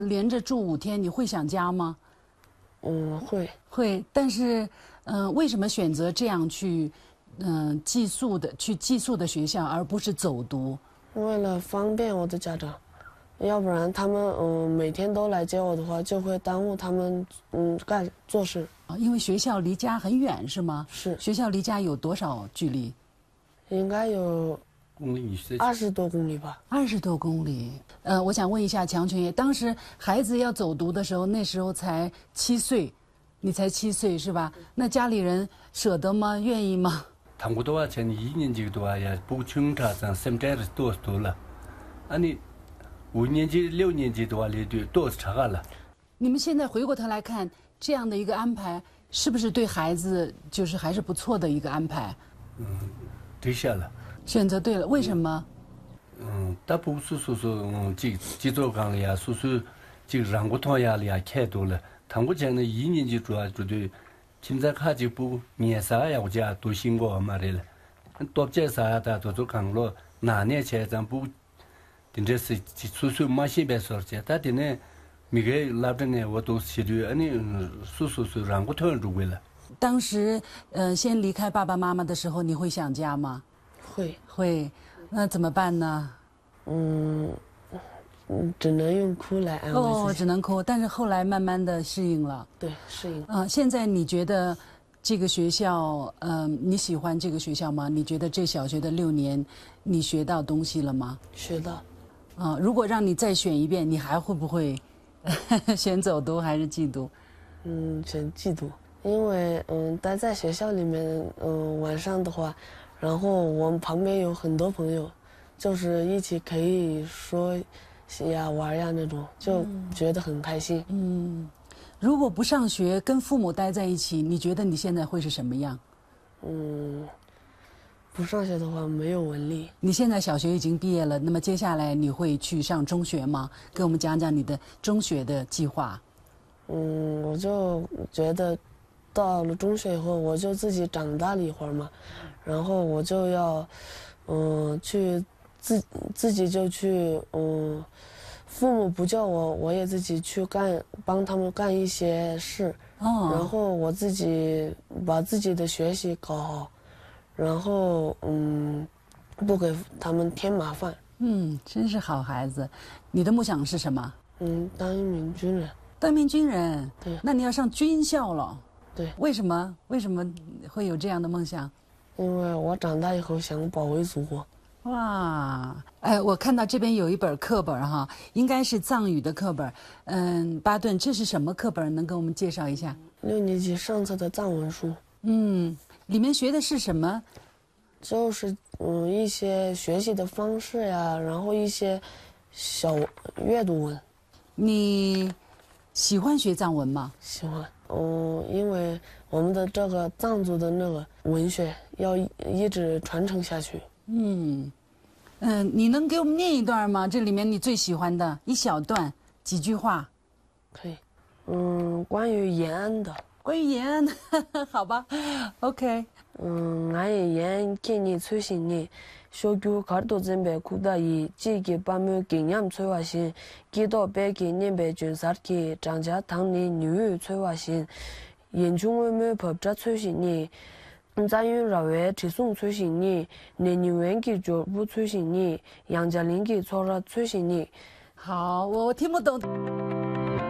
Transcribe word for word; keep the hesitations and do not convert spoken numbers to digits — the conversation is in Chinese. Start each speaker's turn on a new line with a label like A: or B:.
A: 连着住五天，你会想家吗？
B: 嗯，会
A: 会，但是，嗯、呃，为什么选择这样去，嗯、呃，寄宿的去寄宿的学校，而不是走读？
B: 为了方便我的家长，要不然他们嗯每天都来接我的话，就会耽误他们嗯干做事。
A: 啊，因为学校离家很远，是吗？
B: 是。
A: 学校离家有多少距离？
B: 应该有
C: 公里
B: 二十多公里吧。
A: 二十多公里。呃，我想问一下强群爷，当时孩子要走读的时候，那时候才七岁，你才七岁是吧？那家里人舍得吗？愿意吗？
C: 당구도와 전 이 년지도와야 부충타상 셈테르 또스도라 아니 오 년지 육 년지도와 리도 또스 차가라。
A: 你们现在回过头来看，这样的一个安排，是不是对孩子就是还是不错的一个安排？
C: 嗯，对下了。
A: 选择对了，为什么？
C: 嗯，大部分叔叔嗯，这这座岗呀，叔叔这让过团呀里呀开多了，唐古前的一年级主要就对，现在看就不年啥呀，我家都辛苦嘛的了，多介啥呀，大多做岗了，哪年前咱不，真这是叔叔马西边说的，但的呢，每个老的呢，我都写的，俺呢叔叔是让过团入围了。
A: 当时呃，先离开爸爸妈妈的时候，你会想家吗？
B: 会
A: 会，那怎么办呢？
B: 嗯，嗯，只能用哭来安慰自己。
A: 哦，只能哭。但是后来慢慢的适应了。
B: 对，适应。
A: 啊、呃，现在你觉得这个学校，嗯、呃，你喜欢这个学校吗？你觉得这小学的六年，你学到东西了吗？
B: 学到。
A: 啊、呃，如果让你再选一遍，你还会不会选走读还是寄读？
B: 嗯，选寄读，因为嗯，待在学校里面，嗯，晚上的话。然后我们旁边有很多朋友，就是一起可以说呀玩呀那种，就觉得很开心。
A: 嗯，如果不上学，跟父母待在一起，你觉得你现在会是什么样？
B: 嗯，不上学的话没有文理。
A: 你现在小学已经毕业了，那么接下来你会去上中学吗？给我们讲讲你的中学的计划。
B: 嗯，我就觉得到了中学以后，我就自己长大了一会儿嘛。然后我就要，嗯，去自自己就去，嗯，父母不叫我，我也自己去干，帮他们干一些事。
A: 哦。
B: 然后我自己把自己的学习搞好，然后嗯，不给他们添麻烦。
A: 嗯，真是好孩子。你的梦想是什么？
B: 嗯，当一名军人。
A: 当一名军人。
B: 对。
A: 那你要上军校了。
B: 对。
A: 为什么？为什么会有这样的梦想？
B: 因为我长大以后想保卫祖国。
A: 哇，哎，我看到这边有一本课本哈，应该是藏语的课本。嗯，巴顿，这是什么课本？能给我们介绍一下？
B: 六年级上册的藏文书。
A: 嗯，里面学的是什么？
B: 就是嗯一些学习的方式呀，然后一些小阅读文。
A: 你喜欢学藏文吗？
B: 喜欢。嗯，因为我们的这个藏族的那个文学要一直传承下去。
A: 嗯，嗯、呃，你能给我们念一段吗？这里面你最喜欢的一小段，几句话。
B: 可以。嗯，关于延安的。
A: 关于延安，好吧 ，OK。
B: 嗯，俺也延安建立推行的。小교가르도전배구다이지게밤을긴얌催化신 기도 백기 년배 준사기 장자 당리 뉴催化신 연중의무 법자催行니 자윤라외 지송催行니 내니wen기 조부催行니 양자lin기 초라催行니。
A: 好，我我听不懂。